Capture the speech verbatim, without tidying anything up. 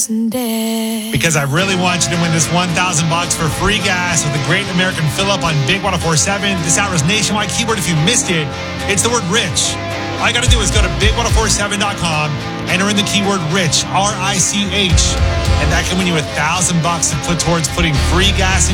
Because I really want you to win this one thousand bucks for free gas with the Great American Fill-Up on Big one oh four seven. This hour is nationwide keyword. If you missed it, it's the word rich. All you got to do is go to big one oh four seven dot com, enter in the keyword rich, R I C H, and that can win you a thousand bucks to put towards putting free gas in